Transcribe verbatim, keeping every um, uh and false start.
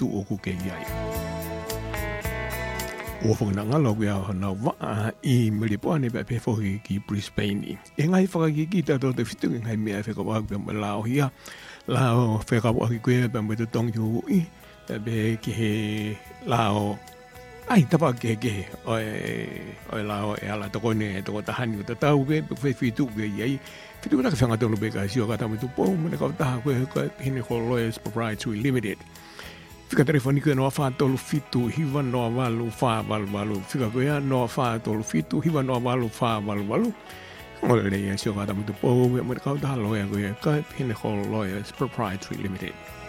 tu o ku ke ia. O whakana ngalo kia hana waa I Miripoane pa pe whoki ki Brisbane. E ngai whakaki ki tato te whitu ngai mea whekawak pe ma lao hia. Lao whekawaki koe pa me te tongi hui. Pe ki he lao ai tapa ke ke oi oi lao e ala toko ne toko tahani o tatau ke pe whitu ke iai. Whitu ka whanga tonu pe ka sio ka tamu tu pou mene ka taha koe ka hine ko Lawyers Proprietary Limited. Fika telefoniko no fa tolu fitu hiva no valu fa valu valu fika koea no fa tolu fitu hiva no valu fa valu valu ole le sio ka tamu tu po me ka ta lo ya koea ka hine ko Lawyers Proprietary Limited.